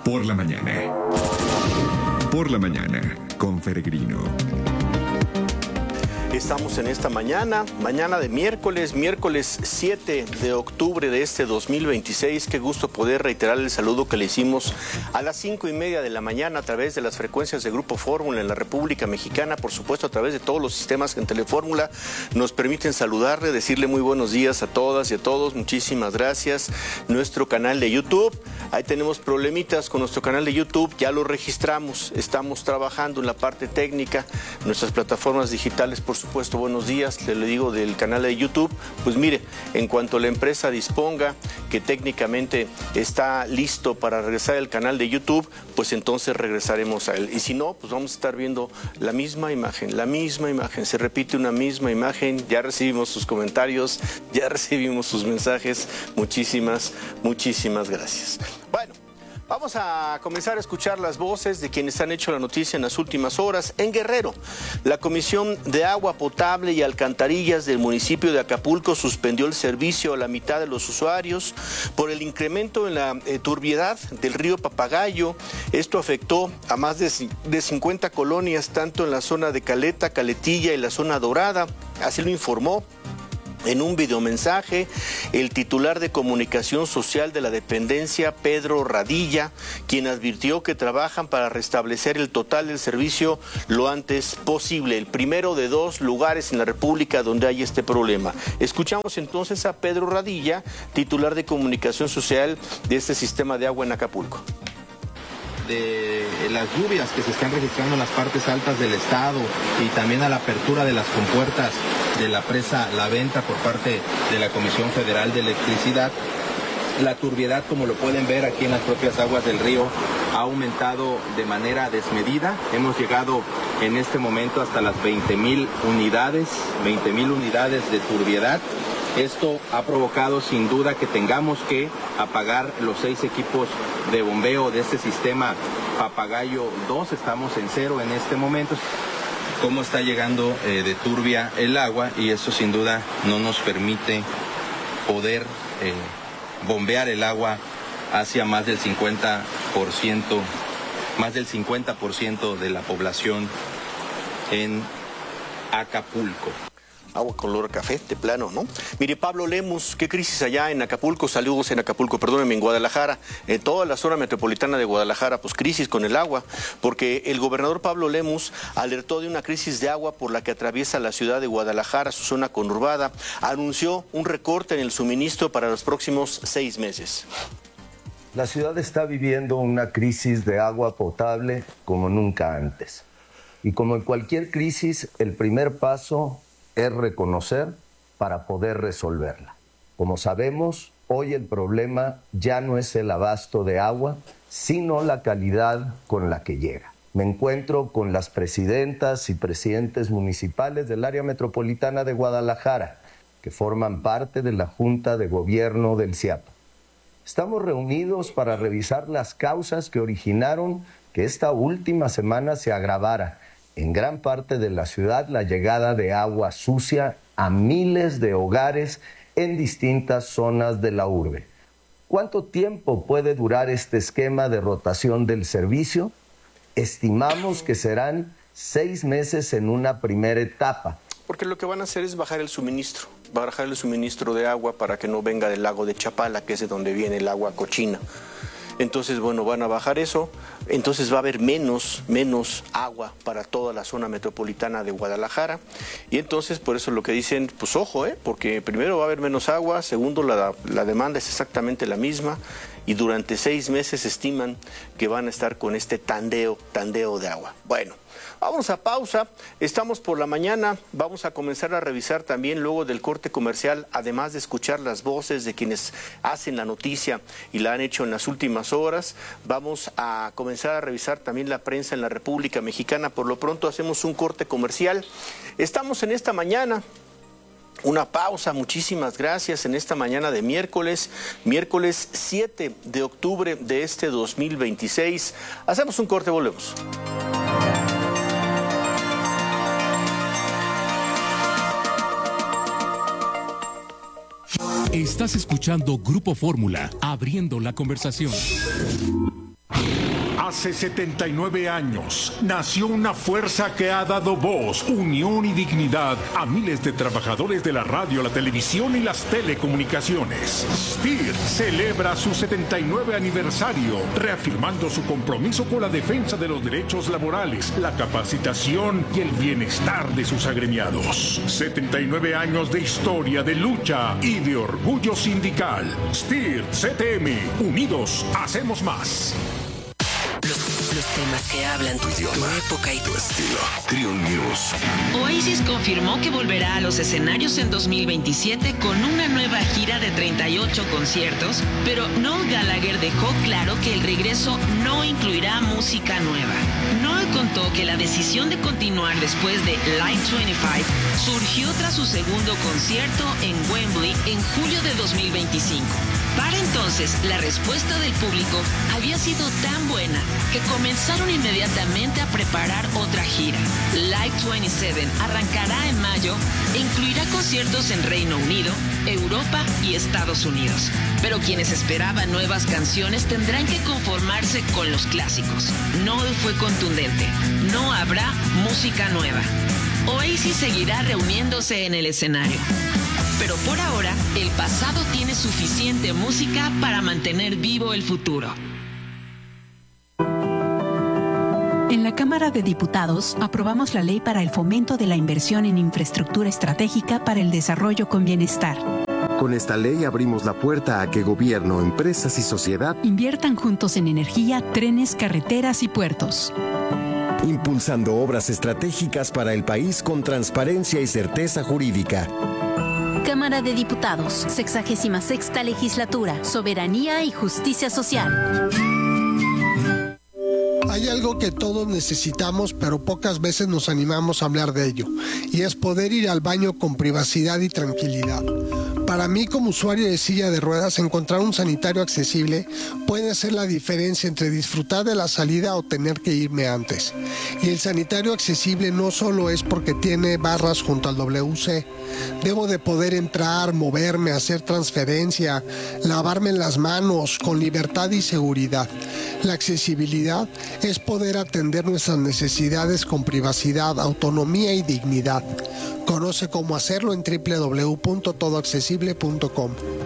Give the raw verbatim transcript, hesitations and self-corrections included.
Por la mañana. Por la mañana, con Peregrino. Estamos en esta mañana, mañana de miércoles, miércoles siete de octubre de este dos mil veintiséis. Qué gusto poder reiterar el saludo que le hicimos a las cinco y media de la mañana a través de las frecuencias de Grupo Fórmula en la República Mexicana, por supuesto a través de todos los sistemas que en Telefórmula nos permiten saludarle, decirle muy buenos días a todas y a todos. Muchísimas gracias. Nuestro canal de YouTube, ahí tenemos problemitas con nuestro canal de YouTube, ya lo registramos, estamos trabajando en la parte técnica, nuestras plataformas digitales, por supuesto. Por supuesto, buenos días, le, le digo del canal de YouTube. Pues mire, en cuanto la empresa disponga que técnicamente está listo para regresar al canal de YouTube, pues entonces regresaremos a él. Y si no, pues vamos a estar viendo la misma imagen, la misma imagen, se repite una misma imagen. Ya recibimos sus comentarios, ya recibimos sus mensajes. Muchísimas, muchísimas gracias. Bueno. Vamos a comenzar a escuchar las voces de quienes han hecho la noticia en las últimas horas. En Guerrero, la Comisión de Agua Potable y Alcantarillas del municipio de Acapulco suspendió el servicio a la mitad de los usuarios por el incremento en la eh, turbiedad del río Papagayo. Esto afectó a más de, de cincuenta colonias, tanto en la zona de Caleta, Caletilla y la zona dorada. Así lo informó en un videomensaje el titular de Comunicación Social de la dependencia, Pedro Radilla, quien advirtió que trabajan para restablecer el total del servicio lo antes posible, el primero de dos lugares en la República donde hay este problema. Escuchamos entonces a Pedro Radilla, titular de Comunicación Social de este sistema de agua en Acapulco. De las lluvias que se están registrando en las partes altas del estado y también a la apertura de las compuertas de la presa La Venta por parte de la Comisión Federal de Electricidad, la turbiedad, como lo pueden ver aquí en las propias aguas del río, ha aumentado de manera desmedida. Hemos llegado en este momento hasta las veinte mil unidades, veinte mil unidades de turbiedad. Esto ha provocado sin duda que tengamos que apagar los seis equipos de bombeo de este sistema Papagayo dos. Estamos en cero en este momento. Cómo está llegando eh, de turbia el agua, y eso sin duda no nos permite poder eh, bombear el agua hacia más del cincuenta por ciento, más del cincuenta por ciento de la población en Acapulco. Agua color café, de plano, ¿no? Mire, Pablo Lemus, ¿qué crisis allá en Acapulco? Saludos en Acapulco, perdónenme, en Guadalajara. En toda la zona metropolitana de Guadalajara, pues crisis con el agua, porque el gobernador Pablo Lemus alertó de una crisis de agua por la que atraviesa la ciudad de Guadalajara, su zona conurbada. Anunció un recorte en el suministro para los próximos seis meses. La ciudad está viviendo una crisis de agua potable como nunca antes. Y como en cualquier crisis, el primer paso es reconocer para poder resolverla. Como sabemos, hoy el problema ya no es el abasto de agua, sino la calidad con la que llega. Me encuentro con las presidentas y presidentes municipales del área metropolitana de Guadalajara, que forman parte de la Junta de Gobierno del CIAPA. Estamos reunidos para revisar las causas que originaron que esta última semana se agravara en gran parte de la ciudad la llegada de agua sucia a miles de hogares en distintas zonas de la urbe. ¿Cuánto tiempo puede durar este esquema de rotación del servicio? Estimamos que serán seis meses en una primera etapa. Porque lo que van a hacer es bajar el suministro, bajar el suministro de agua para que no venga del lago de Chapala, que es de donde viene el agua cochina. Entonces, bueno, van a bajar eso, entonces va a haber menos, menos agua para toda la zona metropolitana de Guadalajara. Y entonces, por eso lo que dicen, pues ojo, ¿eh? Porque primero va a haber menos agua, segundo, la, la demanda es exactamente la misma, y durante seis meses estiman que van a estar con este tandeo, tandeo de agua. Bueno. Vamos a pausa, estamos por la mañana, vamos a comenzar a revisar también luego del corte comercial, además de escuchar las voces de quienes hacen la noticia y la han hecho en las últimas horas, vamos a comenzar a revisar también la prensa en la República Mexicana. Por lo pronto hacemos un corte comercial. Estamos en esta mañana. Una pausa, muchísimas gracias en esta mañana de miércoles, miércoles siete de octubre de este dos mil veintiséis. Hacemos un corte, volvemos. Estás escuchando Grupo Fórmula, abriendo la conversación. Hace setenta y nueve años nació una fuerza que ha dado voz, unión y dignidad a miles de trabajadores de la radio, la televisión y las telecomunicaciones. S T I R celebra su setenta y nueve aniversario, reafirmando su compromiso con la defensa de los derechos laborales, la capacitación y el bienestar de sus agremiados. setenta y nueve años de historia, de lucha y de orgullo sindical. S T I R C T M, unidos hacemos más. Los temas que hablan tu idioma, tu época y tu estilo. Triun News. Oasis confirmó que volverá a los escenarios en dos mil veintisiete con una nueva gira de treinta y ocho conciertos, pero Noel Gallagher dejó claro que el regreso no incluirá música nueva. Noel contó que la decisión de continuar después de Live veinticinco surgió tras su segundo concierto en Wembley en julio de dos mil veinticinco. Para entonces, la respuesta del público había sido tan buena que comenzaron inmediatamente a preparar otra gira. Live veintisiete arrancará en mayo e incluirá conciertos en Reino Unido, Europa y Estados Unidos. Pero quienes esperaban nuevas canciones tendrán que conformarse con los clásicos. Noel fue contundente. No habrá música nueva. Oasis seguirá reuniéndose en el escenario. Pero por ahora, el pasado tiene suficiente música para mantener vivo el futuro. En la Cámara de Diputados aprobamos la ley para el fomento de la inversión en infraestructura estratégica para el desarrollo con bienestar. Con esta ley abrimos la puerta a que gobierno, empresas y sociedad inviertan juntos en energía, trenes, carreteras y puertos. Impulsando obras estratégicas para el país con transparencia y certeza jurídica. Cámara de Diputados, sexagésima sexta legislatura, soberanía y justicia social. Hay algo que todos necesitamos, pero pocas veces nos animamos a hablar de ello, y es poder ir al baño con privacidad y tranquilidad. Para mí, como usuario de silla de ruedas, encontrar un sanitario accesible puede ser la diferencia entre disfrutar de la salida o tener que irme antes. Y el sanitario accesible no solo es porque tiene barras junto al W C. Debo de poder entrar, moverme, hacer transferencia, lavarme las manos con libertad y seguridad. La accesibilidad es poder atender nuestras necesidades con privacidad, autonomía y dignidad. Conoce cómo hacerlo en doble u doble u doble u punto todo accesible punto com.